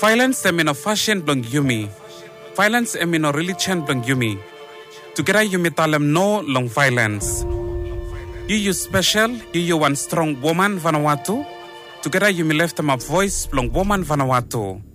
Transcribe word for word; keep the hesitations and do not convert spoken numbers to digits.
Violence em in fashion blong yumi. Violence em in religion blong yumi. Together yumi talem no long violence. You you special, you you one strong woman Vanuatu. Together yumi left them a voice blong woman Vanuatu.